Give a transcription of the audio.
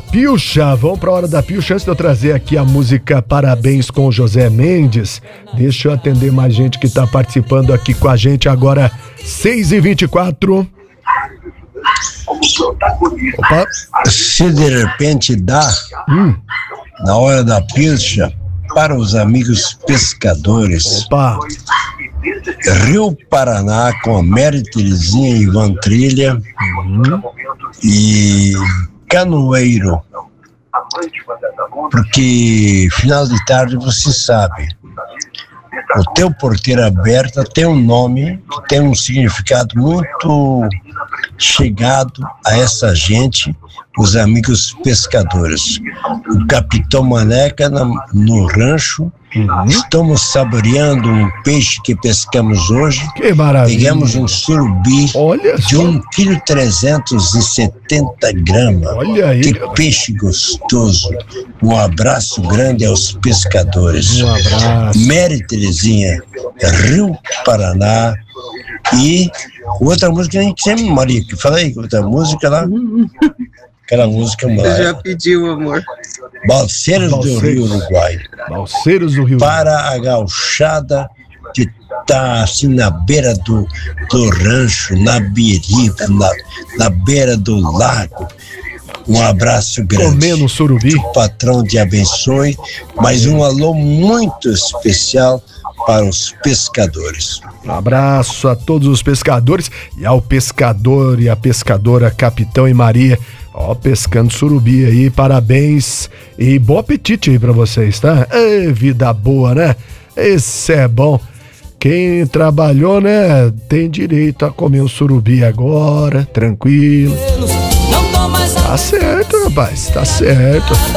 Pilcha. Vamos pra hora da Pilcha. Antes de eu trazer aqui a música Parabéns com José Mendes, deixa eu atender mais gente que tá participando aqui com a gente agora, 6h24. Opa. Se de repente dá, na hora da pilcha, para os amigos pescadores. Opa. Rio Paraná com a Mary Terezinha e Ivan Trilha e Canoeiro, porque final de tarde você sabe, o teu Porteira Aberta tem um nome que tem um significado muito chegado a essa gente, os amigos pescadores. O Capitão Maneca no rancho. Estamos saboreando um peixe que pescamos hoje. Que maravilha. Pegamos um surubi de 1,370 kg. Olha aí. Que peixe gostoso. Um abraço grande aos pescadores. Um abraço. Mary Terezinha, Rio Paraná. E outra música que a gente sempre, Maria, que fala aí, outra música lá. Aquela música, mano. Você já pediu, amor. Balseiros do Rio Uruguai. Balseiros do Rio. Para a gauchada que tá assim na beira do rancho, na Biriba, na beira do lago. Um abraço grande. Comendo surubi. Que o patrão te abençoe. Mas um alô muito especial para os pescadores. Um abraço a todos os pescadores e ao pescador e a pescadora Capitão e Maria. Ó, pescando surubi aí, parabéns e bom apetite aí pra vocês, tá? Vida boa, né? Esse é bom. Quem trabalhou, né, tem direito a comer um surubi agora, tranquilo. Tá certo, rapaz, tá certo.